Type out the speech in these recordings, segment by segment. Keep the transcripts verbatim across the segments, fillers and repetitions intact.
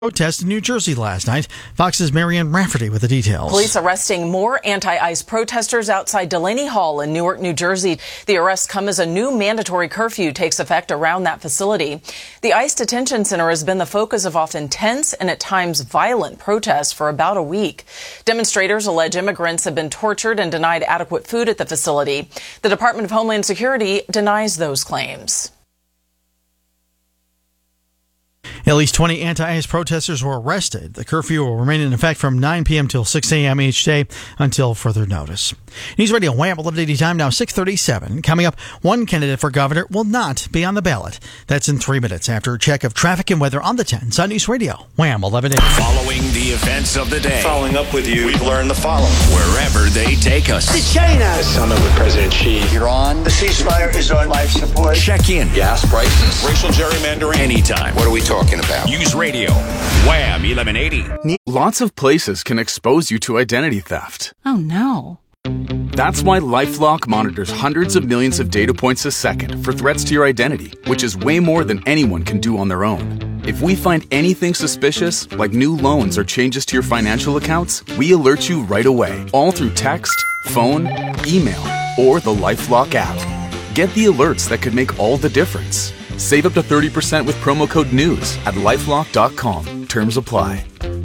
Protest in New Jersey last night. Fox's Marianne Rafferty with the details. Police arresting more anti-ICE protesters outside Delaney Hall in Newark, New Jersey. The arrests come as a new mandatory curfew takes effect around that facility. The ICE detention center has been the focus of often tense and at times violent protests for about a week. Demonstrators allege immigrants have been tortured and denied adequate food at the facility. The Department of Homeland Security denies those claims. At least twenty anti-ICE protesters were arrested. The curfew will remain in effect from nine p.m. till six a.m. each day until further notice. News Radio Wham! eleven eighty time now six thirty-seven. Coming up, one candidate for governor will not be on the ballot. That's in three minutes after a check of traffic and weather on the tens on News Radio Wham! eleven eighty. Following the events of the day. Following up with you, we've learned the following. Wherever they take us. To China. The summit with President Xi. Iran. The ceasefire is on life support. Check in. Gas prices. Racial gerrymandering. Anytime. What are we talking about? News Radio Wham! eleven eighty. Lots of places can expose you to identity theft. Oh, no. That's why LifeLock monitors hundreds of millions of data points a second for threats to your identity, which is way more than anyone can do on their own. If we find anything suspicious, like new loans or changes to your financial accounts, we alert you right away, all through text, phone, email, or the LifeLock app. Get the alerts that could make all the difference. Save up to thirty percent with promo code NEWS at lifelock dot com. Terms apply.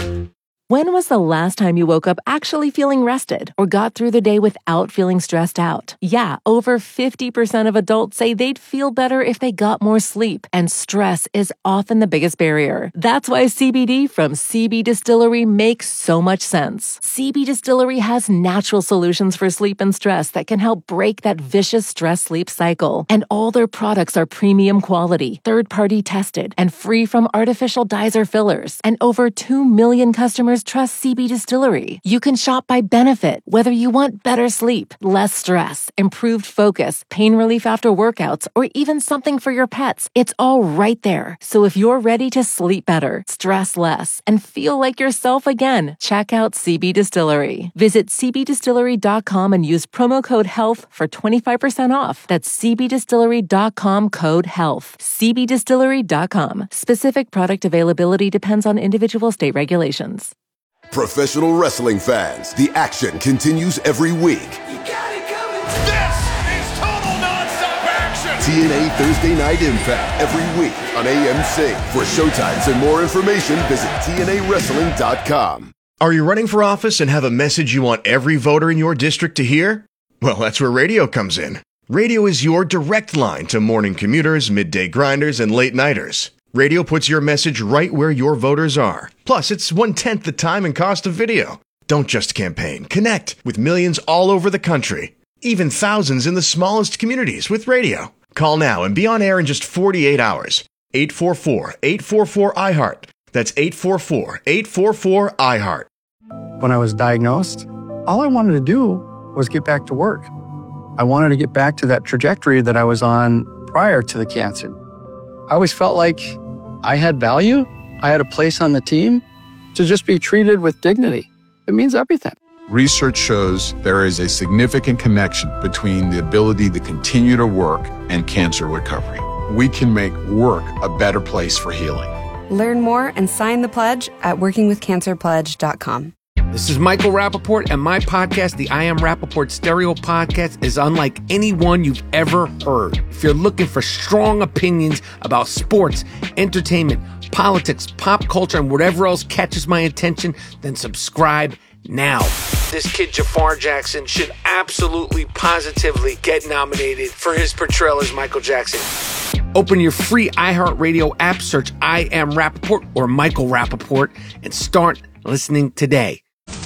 When was the last time you woke up actually feeling rested or got through the day without feeling stressed out? Yeah, over fifty percent of adults say they'd feel better if they got more sleep, and stress is often the biggest barrier. That's why C B D from C B Distillery makes so much sense. C B Distillery has natural solutions for sleep and stress that can help break that vicious stress-sleep cycle. And all their products are premium quality, third-party tested, and free from artificial dyes or fillers. And over two million customers trust C B Distillery. You can shop by benefit, whether you want better sleep, less stress, improved focus, pain relief after workouts, or even something for your pets. It's all right there. So if you're ready to sleep better, stress less, and feel like yourself again, check out C B Distillery. Visit c b distillery dot com and use promo code HEALTH for twenty-five percent off. That's c b distillery dot com code HEALTH. c b distillery dot com. Specific product availability depends on individual state regulations. Professional wrestling fans, the action continues every week. You got it coming. This is total nonstop action. T N A Thursday Night Impact every week on A M C. For showtimes and more information, visit T N A wrestling dot com. Are you running for office and have a message you want every voter in your district to hear? Well, that's where radio comes in. Radio is your direct line to morning commuters, midday grinders, and late nighters. Radio puts your message right where your voters are. Plus, it's one-tenth the time and cost of video. Don't just campaign. Connect with millions all over the country. Even thousands in the smallest communities with radio. Call now and be on air in just forty-eight hours. eight four four, eight four four, I heart. That's eight four four, eight four four, I heart. When I was diagnosed, all I wanted to do was get back to work. I wanted to get back to that trajectory that I was on prior to the cancer. I always felt like I had value, I had a place on the team. To just be treated with dignity, it means everything. Research shows there is a significant connection between the ability to continue to work and cancer recovery. We can make work a better place for healing. Learn more and sign the pledge at working with cancer pledge dot com. This is Michael Rappaport, and my podcast, the I Am Rappaport Stereo Podcast, is unlike any one you've ever heard. If you're looking for strong opinions about sports, entertainment, politics, pop culture, and whatever else catches my attention, then subscribe now. This kid, Jafar Jackson, should absolutely, positively get nominated for his portrayal as Michael Jackson. Open your free iHeartRadio app, search I Am Rappaport or Michael Rappaport, and start listening today.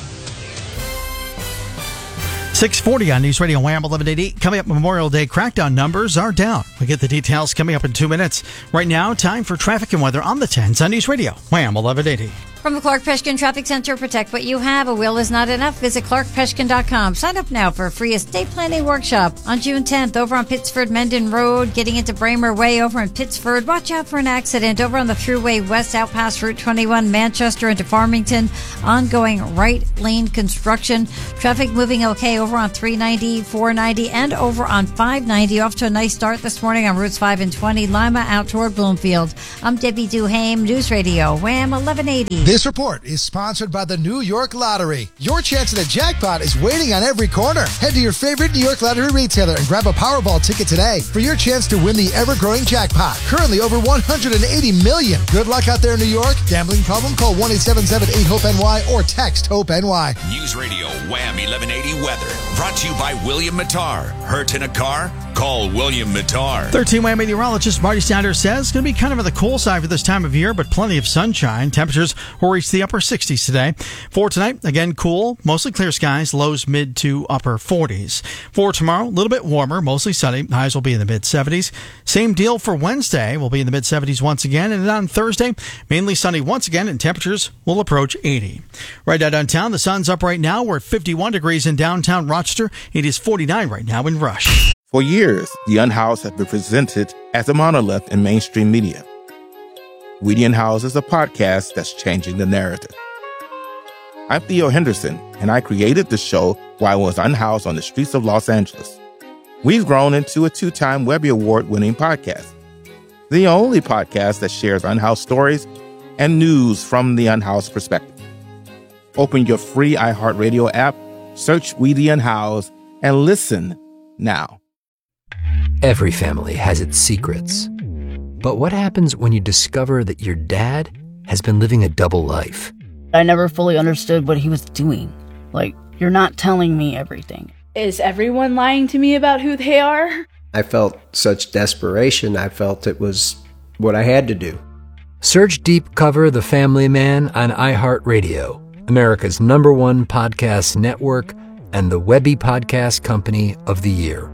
six forty on News Radio Wham! eleven eighty. Coming up, Memorial Day crackdown numbers are down. We get the details coming up in two minutes. Right now, time for traffic and weather on the tens on News Radio Wham! eleven eighty. From the Clark Peshkin Traffic Center, protect what you have. A wheel is not enough. Visit clark peshkin dot com. Sign up now for a free estate planning workshop on June tenth over on Pittsford Mendon Road, getting into Bramer Way over in Pittsford. Watch out for an accident over on the Thruway West out past Route twenty-one, Manchester into Farmington. Ongoing right lane construction. Traffic moving okay over on three ninety, four ninety, and over on five ninety. Off to a nice start this morning on Routes five and twenty, Lima out toward Bloomfield. I'm Debbie Duhame, News Radio, Wham eleven eighty. This report is sponsored by the New York Lottery. Your chance at a jackpot is waiting on every corner. Head to your favorite New York Lottery retailer and grab a Powerball ticket today for your chance to win the ever-growing jackpot. Currently over one hundred eighty million. Good luck out there in New York. Gambling problem? Call one eight seven seven eight hope N Y or text HOPE-NY. News Radio Wham eleven eighty weather. Brought to you by William Mattar. Hurt in a car? Call William Mattar. thirteen Wham meteorologist Marty Sanders says it's going to be kind of on the cool side for this time of year, but plenty of sunshine. Temperatures will reach the upper sixties today. For tonight, again, cool, mostly clear skies, lows mid to upper forties. For tomorrow, a little bit warmer, mostly sunny. Highs will be in the mid seventies. Same deal for Wednesday. We'll be in the mid seventies once again. And then on Thursday, mainly sunny once again, and temperatures will approach eighty. Right now downtown, the sun's up right now. We're at fifty-one degrees in downtown Rochester. It is forty-nine right now in Rush. For years, the Unhoused have been presented as a monolith in mainstream media. We the Unhoused is a podcast that's changing the narrative. I'm Theo Henderson, and I created the show while I was unhoused on the streets of Los Angeles. We've grown into a two-time Webby Award-winning podcast, the only podcast that shares unhoused stories and news from the unhoused perspective. Open your free iHeartRadio app, search We the Unhoused, and listen now. Every family has its secrets. But what happens when you discover that your dad has been living a double life? I never fully understood what he was doing. Like, you're not telling me everything. Is everyone lying to me about who they are? I felt such desperation. I felt it was what I had to do. Search Deep Cover The Family Man on iHeartRadio, America's number one podcast network and the Webby Podcast Company of the Year.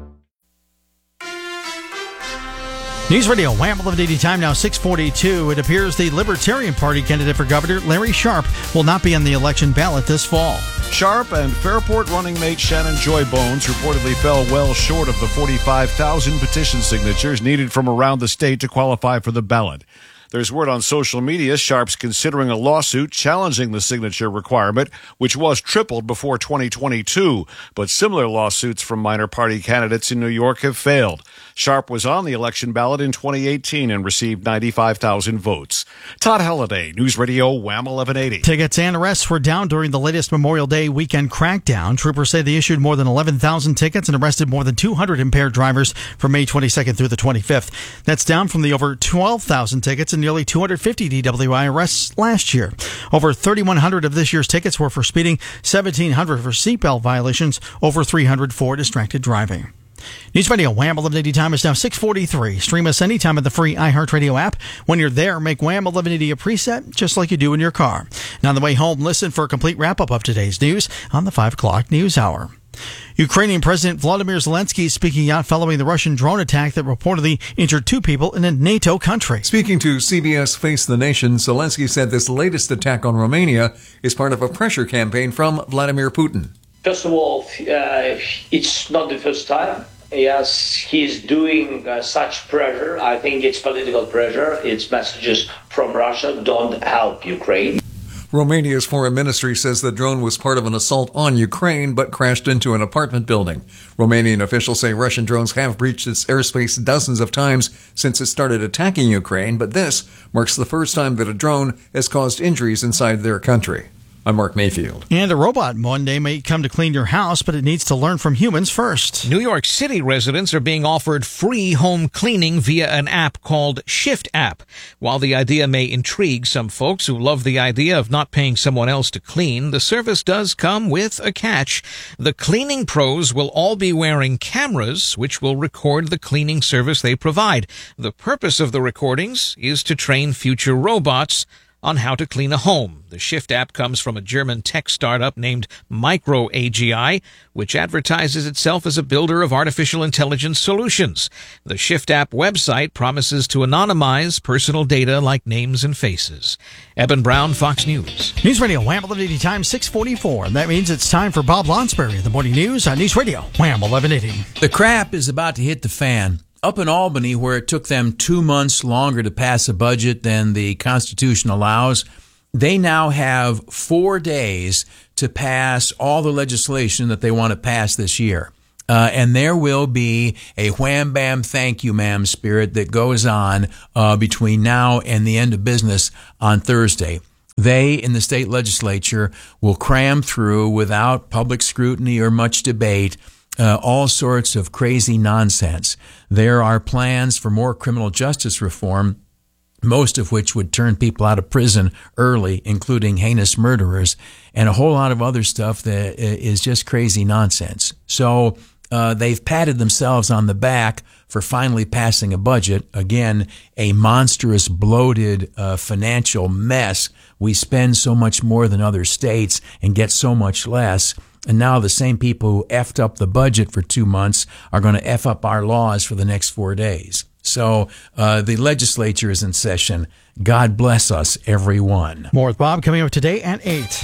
News Radio, Wham eleven eighty time now, six forty-two. It appears the Libertarian Party candidate for governor, Larry Sharpe, will not be on the election ballot this fall. Sharpe and Fairport running mate Shannon Joy Bones reportedly fell well short of the forty-five thousand petition signatures needed from around the state to qualify for the ballot. There's word on social media Sharpe's considering a lawsuit challenging the signature requirement, which was tripled before twenty twenty-two. But similar lawsuits from minor party candidates in New York have failed. Sharpe was on the election ballot in twenty eighteen and received ninety-five thousand votes. Todd Halliday, News Radio, Wham eleven eighty. Tickets and arrests were down during the latest Memorial Day weekend crackdown. Troopers say they issued more than eleven thousand tickets and arrested more than two hundred impaired drivers from May twenty-second through the twenty-fifth. That's down from the over twelve thousand tickets and nearly two hundred fifty D W I arrests last year. Over thirty-one hundred of this year's tickets were for speeding, seventeen hundred for seatbelt violations, over three hundred for distracted driving. News Radio, Wham eleven eighty time is now six forty-three. Stream us anytime at the free iHeartRadio app. When you're there, make Wham eleven eighty a preset, just like you do in your car. And on the way home, listen for a complete wrap-up of today's news on the five o'clock News Hour. Ukrainian President Vladimir Zelensky is speaking out following the Russian drone attack that reportedly injured two people in a NATO country. Speaking to C B S Face the Nation, Zelensky said this latest attack on Romania is part of a pressure campaign from Vladimir Putin. First of all, uh, it's not the first time. Yes, he's doing uh, such pressure. I think it's political pressure. It's messages from Russia, don't help Ukraine. Romania's foreign ministry says the drone was part of an assault on Ukraine but crashed into an apartment building. Romanian officials say Russian drones have breached its airspace dozens of times since it started attacking Ukraine, but this marks the first time that a drone has caused injuries inside their country. I'm Mark Mayfield. And a robot one day may come to clean your house, but it needs to learn from humans first. New York City residents are being offered free home cleaning via an app called Shift App. While the idea may intrigue some folks who love the idea of not paying someone else to clean, the service does come with a catch. The cleaning pros will all be wearing cameras, which will record the cleaning service they provide. The purpose of the recordings is to train future robots on how to clean a home. The Shift app comes from a German tech startup named MicroAGI, which advertises itself as a builder of artificial intelligence solutions. The Shift app website promises to anonymize personal data like names and faces. Eben Brown, Fox News. News Radio, Wham eleven eighty, time six forty-four. That means it's time for Bob Lonsberry in the morning news on News Radio, Wham eleven eighty. The crap is about to hit the fan. Up in Albany, where it took them two months longer to pass a budget than the Constitution allows, they now have four days to pass all the legislation that they want to pass this year. Uh, and there will be a wham, bam, thank you, ma'am spirit that goes on uh, between now and the end of business on Thursday. They, in the state legislature, will cram through, without public scrutiny or much debate, Uh, all sorts of crazy nonsense. There are plans for more criminal justice reform, most of which would turn people out of prison early, including heinous murderers, and a whole lot of other stuff that is just crazy nonsense. So uh, they've patted themselves on the back for finally passing a budget. Again, a monstrous, bloated uh, financial mess. We spend so much more than other states and get so much less. And now the same people who effed up the budget for two months are going to F up our laws for the next four days. So uh, the legislature is in session. God bless us, everyone. More with Bob coming up today at eight.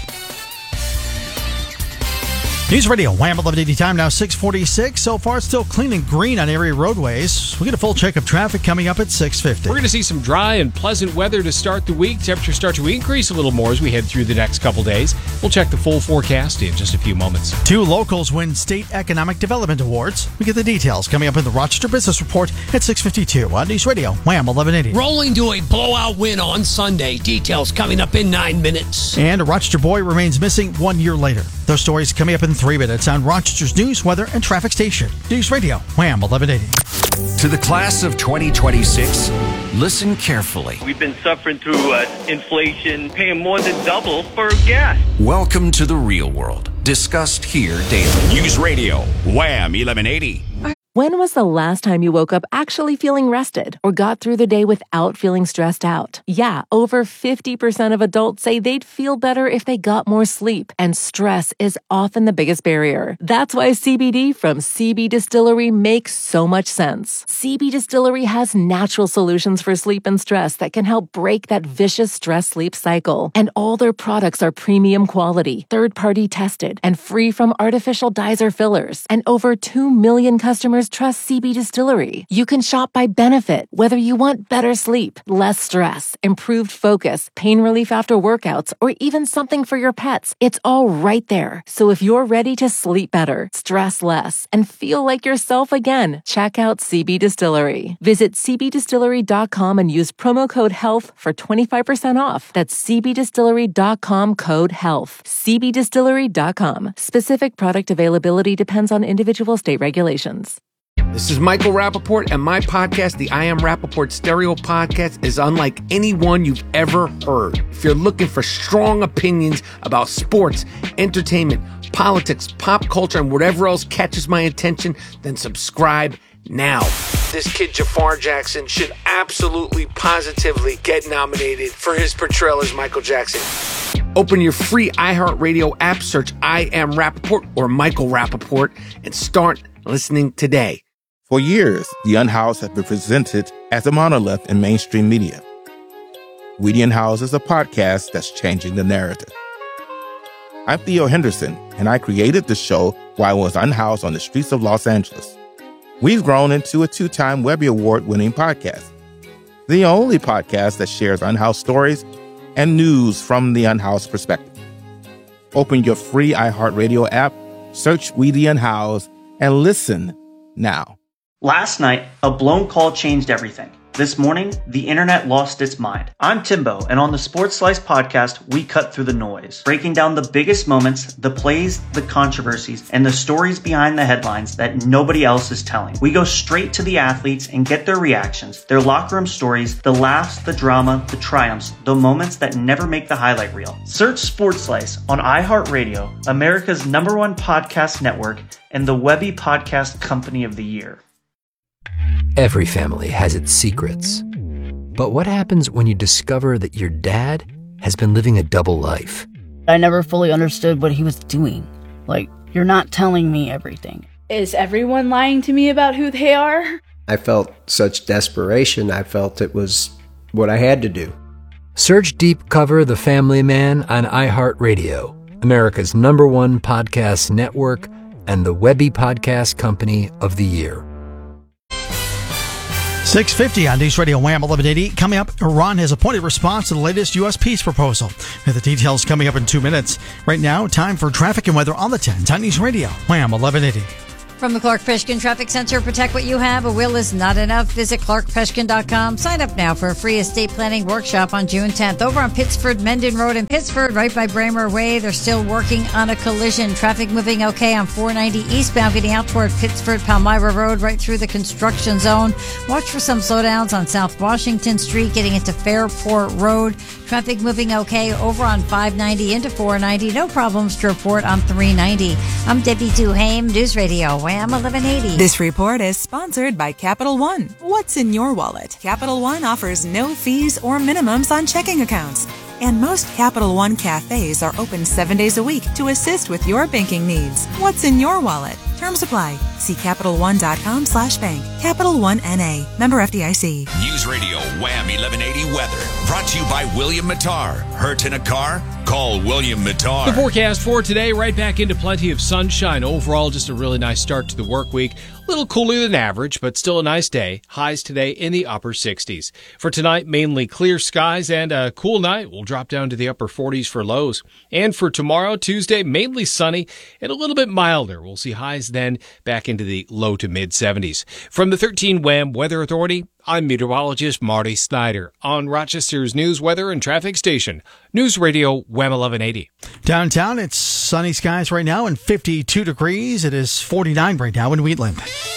News Radio, Wham eleven eighty, time now six forty-six. So far, still clean and green on area roadways. We get a full check of traffic coming up at six fifty. We're going to see some dry and pleasant weather to start the week. Temperatures start to increase a little more as we head through the next couple days. We'll check the full forecast in just a few moments. Two locals win State Economic Development Awards. We get the details coming up in the Rochester Business Report at six fifty-two on News Radio, Wham eleven eighty. Rolling to a blowout win on Sunday. Details coming up in nine minutes. And a Rochester boy remains missing one year later. Those stories coming up in three minutes on Rochester's news, weather, and traffic station. News Radio, Wham eleven eighty. To the class of twenty twenty-six, listen carefully. We've been suffering through uh, inflation, paying more than double for gas. Welcome to the real world, discussed here daily. News Radio, Wham eleven eighty. When was the last time you woke up actually feeling rested or got through the day without feeling stressed out? Yeah, over fifty percent of adults say they'd feel better if they got more sleep, and stress is often the biggest barrier. That's why C B D from C B Distillery makes so much sense. C B Distillery has natural solutions for sleep and stress that can help break that vicious stress-sleep cycle. And all their products are premium quality, third-party tested, and free from artificial dyes or fillers. And over two million customers trust C B Distillery. You can shop by benefit, whether you want better sleep, less stress, improved focus, pain relief after workouts, or even something for your pets. It's all right there. So if you're ready to sleep better, stress less, and feel like yourself again, check out C B Distillery. Visit c b distillery dot com and use promo code HEALTH for twenty-five percent off. That's c b distillery dot com, code HEALTH. c b distillery dot com. Specific product availability depends on individual state regulations. This is Michael Rappaport, and my podcast, the I Am Rappaport Stereo Podcast, is unlike any one you've ever heard. If you're looking for strong opinions about sports, entertainment, politics, pop culture, and whatever else catches my attention, then subscribe now. This kid, Jafar Jackson, should absolutely, positively get nominated for his portrayal as Michael Jackson. Open your free iHeartRadio app, search I Am Rappaport or Michael Rappaport, and start listening today. For years, The Unhoused has been presented as a monolith in mainstream media. Weedy and House is a podcast that's changing the narrative. I'm Theo Henderson, and I created the show while I was unhoused on the streets of Los Angeles. We've grown into a two-time Webby Award-winning podcast, the only podcast that shares unhoused stories and news from the unhoused perspective. Open your free iHeartRadio app, search Weedy and House, and listen now. Last night, a blown call changed everything. This morning, the internet lost its mind. I'm Timbo, and on the Sports Slice podcast, we cut through the noise, breaking down the biggest moments, the plays, the controversies, and the stories behind the headlines that nobody else is telling. We go straight to the athletes and get their reactions, their locker room stories, the laughs, the drama, the triumphs, the moments that never make the highlight reel. Search Sports Slice on iHeartRadio, America's number one podcast network, and the Webby Podcast Company of the Year. Every family has its secrets. But what happens when you discover that your dad has been living a double life. I never fully understood what he was doing. Like, you're not telling me everything. Is everyone lying to me about who they are? I felt such desperation, I felt it was what I had to do. Search Deep Cover The Family Man on iHeartRadio, America's number one podcast network and the Webby Podcast Company of the Year. six fifty on News Radio Wham eleven eighty. Coming up, Iran has appointed response to the latest U S peace proposal. With the details coming up in two minutes. Right now, time for traffic and weather on the ten on News Radio Wham eleven eighty. From the Clark Peshkin Traffic Center, protect what you have. A will is not enough. Visit clark peshkin dot com. Sign up now for a free estate planning workshop on June tenth. Over on Pittsford Menden Road in Pittsford, right by Bramer Way. They're still working on a collision. Traffic moving okay on four ninety eastbound, getting out toward Pittsford Palmyra Road, right through the construction zone. Watch for some slowdowns on South Washington Street, getting into Fairport Road. Traffic moving okay over on five ninety into four ninety. No problems to report on three ninety. I'm Debbie Duhame, News Radio Wham eleven eighty. This report is sponsored by Capital One. What's in your wallet? Capital One offers no fees or minimums on checking accounts. And most Capital One cafes are open seven days a week to assist with your banking needs. What's in your wallet? Terms apply. See Capital One dot com slash bank. Capital One N A. Member F D I C. News Radio Wham eleven eighty weather. Brought to you by William Mattar. Hurt in a car? Call William Mattar. The forecast for today, right back into plenty of sunshine. Overall, just a really nice start to the work week. A little cooler than average, but still a nice day. Highs today in the upper sixties. For tonight, mainly clear skies and a cool night. We'll drop down to the upper forties for lows. And for tomorrow, Tuesday, mainly sunny and a little bit milder. We'll see highs then back into the low to mid seventies. From the thirteen Wham Weather Authority, I'm meteorologist Marty Snyder on Rochester's news, weather, and traffic station, News Radio Wham eleven eighty. Downtown, it's sunny skies right now and fifty-two degrees. It is forty-nine right now in Wheatland.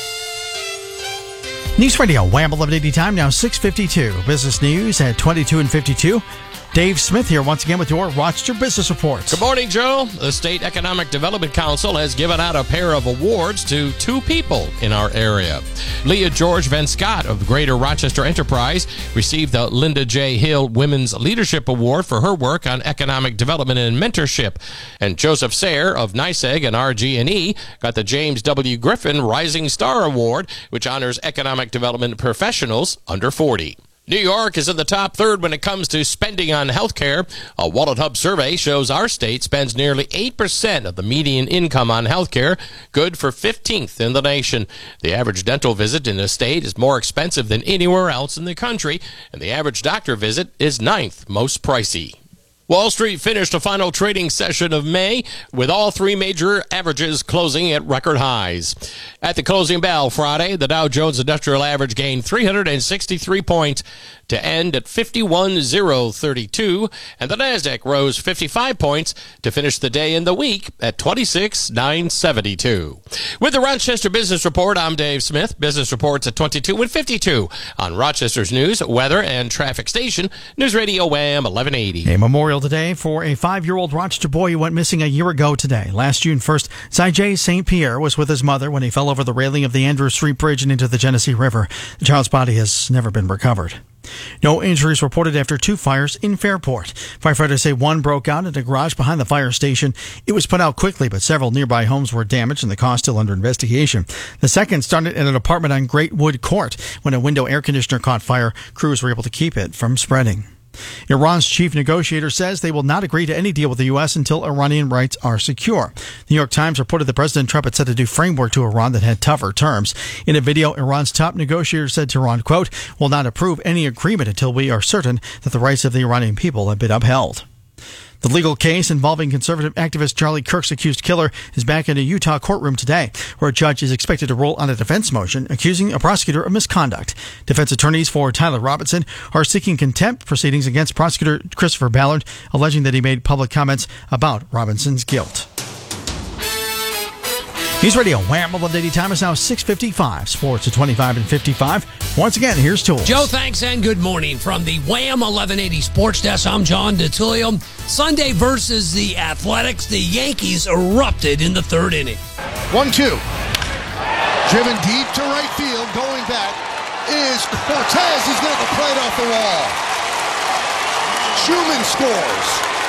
News Radio Wham eleven eighty time now six fifty-two. Business news at twenty-two and fifty-two. Dave Smith here once again with your Rochester Business Reports. Good morning, Joe. The State Economic Development Council has given out a pair of awards to two people in our area. Leah George Van Scott of Greater Rochester Enterprise received the Linda J. Hill Women's Leadership Award for her work on economic development and mentorship. And Joseph Sayre of NYSEG and R G and E got the James W. Griffin Rising Star Award, which honors economic development professionals under forty. New York is in the top third when it comes to spending on health care. A Wallet Hub survey shows our state spends nearly eight percent of the median income on health care, good for fifteenth in the nation. The average dental visit in the state is more expensive than anywhere else in the country, and the average doctor visit is ninth most pricey. Wall Street finished a final trading session of May with all three major averages closing at record highs. At the closing bell Friday, the Dow Jones Industrial Average gained three hundred sixty-three points to end at fifty-one thousand thirty-two, and the Nasdaq rose fifty-five points to finish the day and the week at twenty-six thousand nine hundred seventy-two. With the Rochester Business Report, I'm Dave Smith. Business reports at twenty-two and fifty-two on Rochester's news, weather, and traffic station, News Radio Wham eleven eighty. A memorial today for a five-year-old Rochester boy who went missing a year ago today. Last June first, Sajay Saint Pierre was with his mother when he fell over the railing of the Andrew Street Bridge and into the Genesee River. The child's body has never been recovered. No injuries reported after two fires in Fairport. Firefighters say one broke out in a garage behind the fire station. It was put out quickly, but several nearby homes were damaged and the cause still under investigation. The second started at an apartment on Great Wood Court. When a window air conditioner caught fire, crews were able to keep it from spreading. Iran's chief negotiator says they will not agree to any deal with the U S until Iranian rights are secure. The New York Times reported that President Trump had set a new framework to Iran that had tougher terms. In a video, Iran's top negotiator said to Iran, quote, "will not approve any agreement until we are certain that the rights of the Iranian people have been upheld." The legal case involving conservative activist Charlie Kirk's accused killer is back in a Utah courtroom today, where a judge is expected to rule on a defense motion accusing a prosecutor of misconduct. Defense attorneys for Tyler Robinson are seeking contempt proceedings against prosecutor Christopher Ballard, alleging that he made public comments about Robinson's guilt. News Radio Wham eleven eighty time is now six fifty-five. Sports at twenty-five and fifty-five. Once again, here's Tools. Joe, thanks and good morning. From the Wham eleven eighty Sports Desk, I'm John DeTilio. Sunday versus the Athletics, the Yankees erupted in the third inning. one two. Driven deep to right field. Going back is Cortez. He's going to play it off the wall. Schumann scores.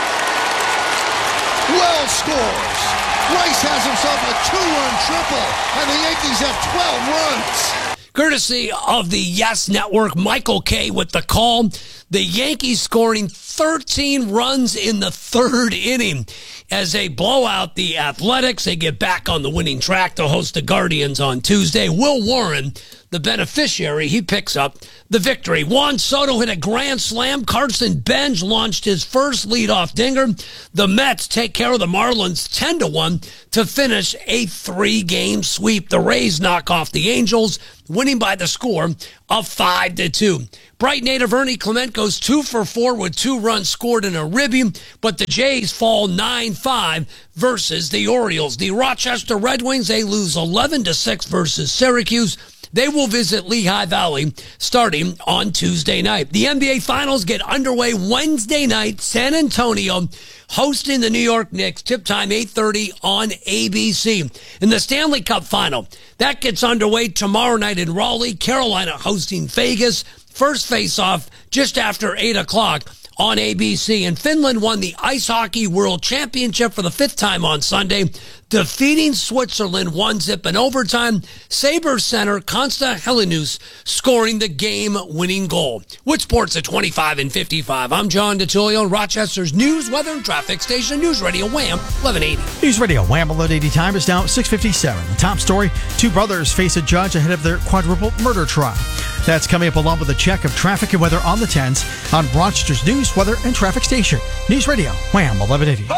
Wells scores. Rice has himself a two-run triple, and the Yankees have twelve runs. Courtesy of the Yes Network, Michael Kay with the call. The Yankees scoring thirteen runs in the third inning as they blow out the Athletics. They get back on the winning track to host the Guardians on Tuesday. Will Warren, the beneficiary, he picks up the victory. Juan Soto hit a grand slam. Carson Bench launched his first leadoff dinger. The Mets take care of the Marlins ten to one to finish a three-game sweep. The Rays knock off the Angels, winning by the score of five to two. Bright native Ernie Clement goes two for four with two runs scored in a ribby, but the Jays fall nine five versus the Orioles. The Rochester Red Wings, they lose eleven to six versus Syracuse. They will visit Lehigh Valley starting on Tuesday night. The N B A Finals get underway Wednesday night. San Antonio hosting the New York Knicks. Tip time eight thirty on A B C. In the Stanley Cup Final, that gets underway tomorrow night in Raleigh. Carolina hosting Vegas. First face-off just after eight o'clock on A B C. And Finland won the Ice Hockey World Championship for the fifth time on Sunday, defeating Switzerland one zip in overtime. Sabres center Konsta Helenius scoring the game-winning goal. With sports at twenty-five and fifty-five, I'm John DeTullio, Rochester's news, weather, and traffic station, News Radio Wham eleven eighty. News Radio Wham eleven eighty time is now six fifty-seven. The top story, two brothers face a judge ahead of their quadruple murder trial. That's coming up along with a check of traffic and weather on the tens on Rochester's news, weather, and traffic station. News Radio Wham eleven eighty.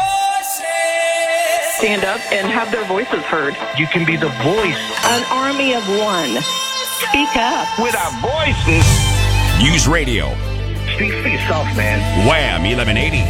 Stand up and have their voices heard. You can be the voice. An army of one. Speak up. With our voices. News Radio. Speak for yourself, man. Wham eleven eighty.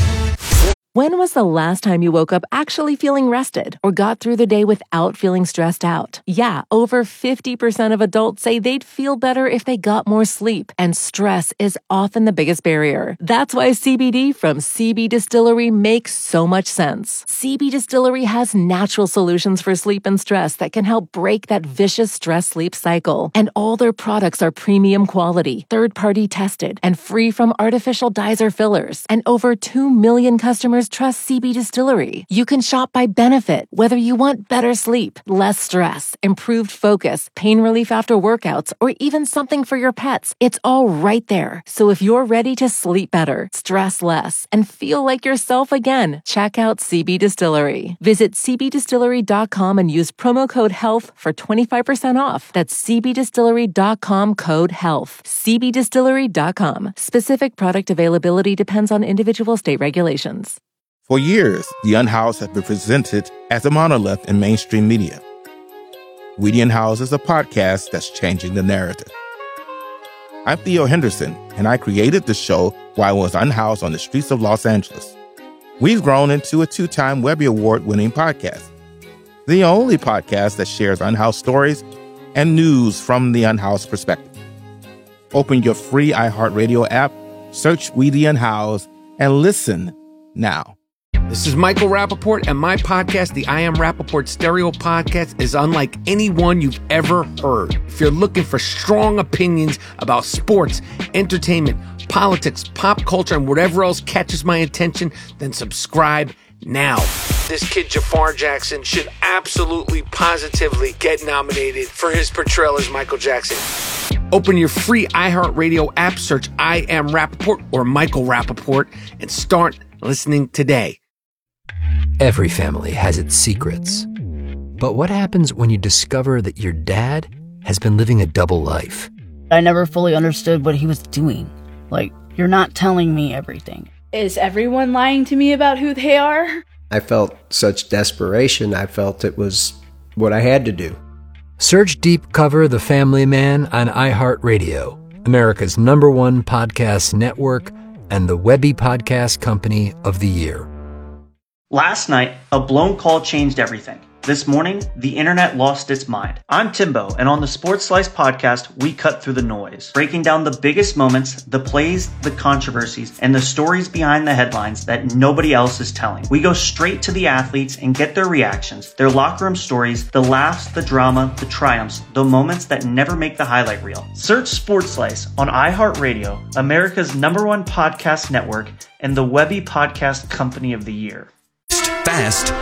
When was the last time you woke up actually feeling rested or got through the day without feeling stressed out? Yeah, over fifty percent of adults say they'd feel better if they got more sleep, and stress is often the biggest barrier. That's why C B D from C B Distillery makes so much sense. C B Distillery has natural solutions for sleep and stress that can help break that vicious stress-sleep cycle. And all their products are premium quality, third-party tested, and free from artificial dyes or fillers. And over two million customers trust C B Distillery. You can shop by benefit, whether you want better sleep, less stress, improved focus, pain relief after workouts, or even something for your pets. It's all right there. So if you're ready to sleep better, stress less, and feel like yourself again, check out C B Distillery. Visit c b distillery dot com and use promo code HEALTH for twenty-five percent off. That's c b distillery dot com code HEALTH. c b distillery dot com. Specific product availability depends on individual state regulations. For years, The Unhoused has been presented as a monolith in mainstream media. We the Unhoused is a podcast that's changing the narrative. I'm Theo Henderson, and I created the show while I was unhoused on the streets of Los Angeles. We've grown into a two-time Webby Award-winning podcast, the only podcast that shares unhoused stories and news from the unhoused perspective. Open your free iHeartRadio app, search We the Unhoused, and listen now. This is Michael Rappaport, and my podcast, the I Am Rappaport Stereo Podcast, is unlike any one you've ever heard. If you're looking for strong opinions about sports, entertainment, politics, pop culture, and whatever else catches my attention, then subscribe now. This kid, Jafar Jackson, should absolutely, positively get nominated for his portrayal as Michael Jackson. Open your free iHeartRadio app, search I Am Rappaport or Michael Rappaport, and start listening today. Every family has its secrets. But what happens when you discover that your dad has been living a double life? I never fully understood what he was doing. Like, you're not telling me everything. Is everyone lying to me about who they are? I felt such desperation, I felt it was what I had to do. Search Deep Cover The Family Man on iHeartRadio, America's number one podcast network and the Webby Podcast Company of the Year. Last night, a blown call changed everything. This morning, the internet lost its mind. I'm Timbo, and on the Sports Slice podcast, we cut through the noise, breaking down the biggest moments, the plays, the controversies, and the stories behind the headlines that nobody else is telling. We go straight to the athletes and get their reactions, their locker room stories, the laughs, the drama, the triumphs, the moments that never make the highlight reel. Search Sports Slice on iHeartRadio, America's number one podcast network, and the Webby Podcast Company of the Year. Fast,